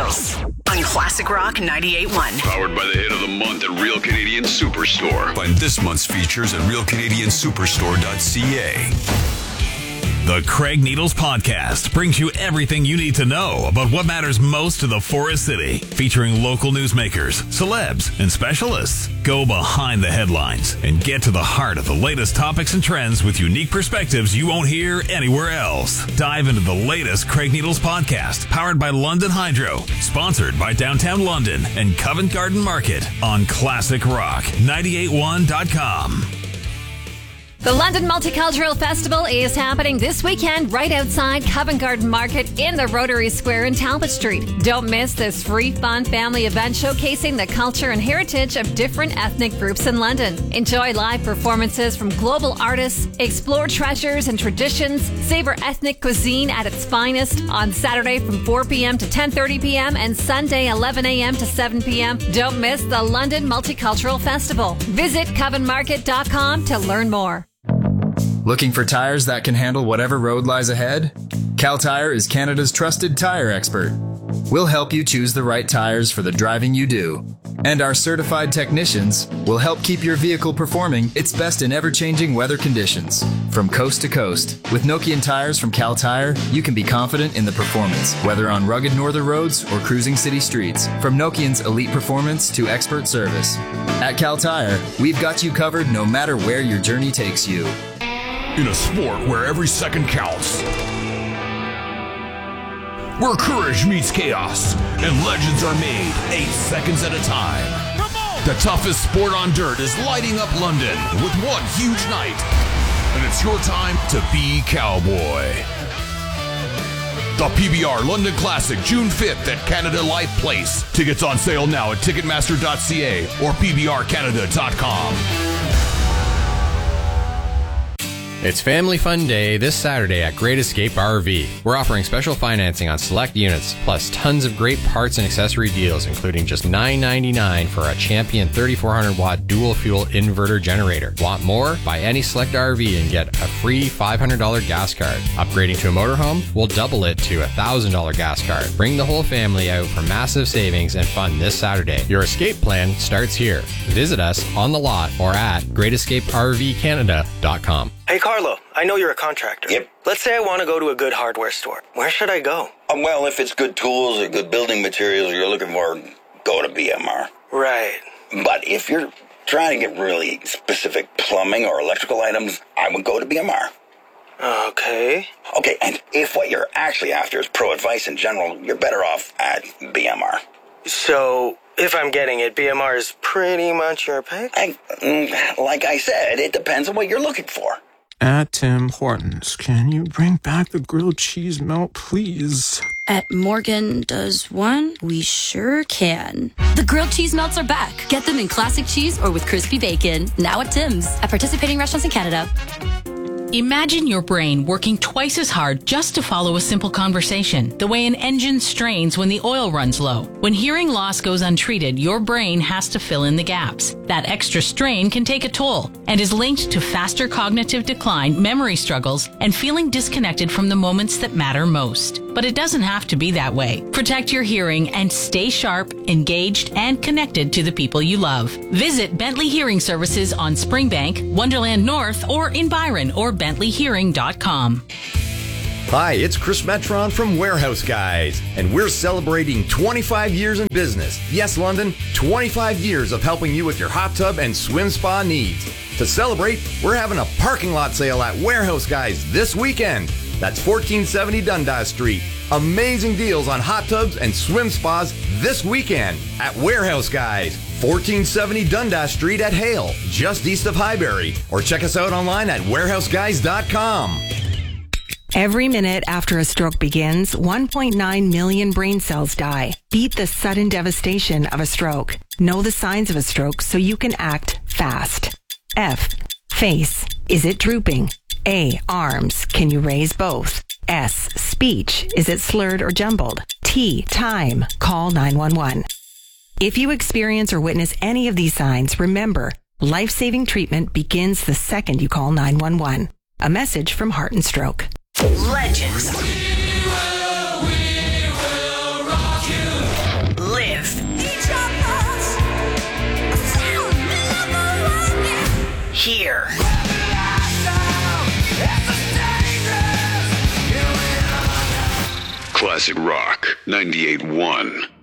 Girls on Classic Rock 98.1. Powered by the hit of the month at Real Canadian Superstore. Find this month's features at realcanadiansuperstore.ca. The Craig Needles Podcast brings you everything you need to know about what matters most to the Forest City, featuring local newsmakers, celebs, and specialists. Go behind the headlines and get to the heart of the latest topics and trends with unique perspectives you won't hear anywhere else. Dive into the latest Craig Needles Podcast, powered by London Hydro, sponsored by Downtown London and Covent Garden Market on Classic Rock 98.1.com. The London Multicultural Festival is happening this weekend right outside Covent Garden Market in the Rotary Square in Talbot Street. Don't miss this free, fun family event showcasing the culture and heritage of different ethnic groups in London. Enjoy live performances from global artists, explore treasures and traditions, savor ethnic cuisine at its finest on Saturday from 4 p.m. to 10:30 p.m. and Sunday 11 a.m. to 7 p.m. Don't miss the London Multicultural Festival. Visit coventmarket.com to learn more. Looking for tires that can handle whatever road lies ahead? Cal Tire is Canada's trusted tire expert. We'll help you choose the right tires for the driving you do. And our certified technicians will help keep your vehicle performing its best in ever-changing weather conditions. From coast to coast, with Nokian tires from Cal Tire, you can be confident in the performance, whether on rugged northern roads or cruising city streets. From Nokian's elite performance to expert service. At Cal Tire, we've got you covered no matter where your journey takes you. In a sport where every second counts, where courage meets chaos and legends are made 8 seconds at a time, the toughest sport on dirt is lighting up London with one huge night, and it's your time to be cowboy. The PBR London Classic, June 5th at Canada Life Place. Tickets on sale now at Ticketmaster.ca or PBRCanada.com. It's Family Fun Day this Saturday at Great Escape RV. We're offering special financing on select units, plus tons of great parts and accessory deals, including just $9.99 for a Champion 3400-watt dual-fuel inverter generator. Want more? Buy any select RV and get a free $500 gas card. Upgrading to a motorhome? We'll double it to a $1,000 gas card. Bring the whole family out for massive savings and fun this Saturday. Your escape plan starts here. Visit us on the lot or at greatescapervcanada.com. Hey, Carlo, I know you're a contractor. Yep. Let's say I want to go to a good hardware store. Where should I go? Well, if it's good tools or good building materials you're looking for, go to BMR. Right. But if you're trying to get really specific plumbing or electrical items, I would go to BMR. Okay. Okay, and if what you're actually after is pro advice in general, you're better off at BMR. So, if I'm getting it, BMR is pretty much your pick? Like I said, it depends on what you're looking for. At Tim Hortons, can you bring back the grilled cheese melt, please? At Morgan Does One, we sure can. The grilled cheese melts are back. Get them in classic cheese or with crispy bacon. Now at Tim's. At participating restaurants in Canada. Imagine your brain working twice as hard just to follow a simple conversation, the way an engine strains when the oil runs low. When hearing loss goes untreated, your brain has to fill in the gaps. That extra strain can take a toll and is linked to faster cognitive decline, memory struggles, and feeling disconnected from the moments that matter most. But it doesn't have to be that way. Protect your hearing and stay sharp, engaged, and connected to the people you love. Visit Bentley Hearing Services on Springbank, Wonderland North, or in Byron, or BentleyHearing.com. Hi, it's Chris Metron from Warehouse Guys, and we're celebrating 25 years in business. Yes, London, 25 years of helping you with your hot tub and swim spa needs. To celebrate, we're having a parking lot sale at Warehouse Guys this weekend. That's 1470 Dundas Street. Amazing deals on hot tubs and swim spas this weekend at Warehouse Guys, 1470 Dundas Street at Hale, just east of Highbury. Or check us out online at warehouseguys.com. Every minute after a stroke begins, 1.9 million brain cells die. Beat the sudden devastation of a stroke. Know the signs of a stroke so you can act fast. F. Face. Is it drooping? A. Arms. Can you raise both? S. Speech. Is it slurred or jumbled? T. Time. Call 911. If you experience or witness any of these signs, remember, life-saving treatment begins the second you call 911. A message from Heart and Stroke. Legends. We will rock you. here. Classic Rock 98.1.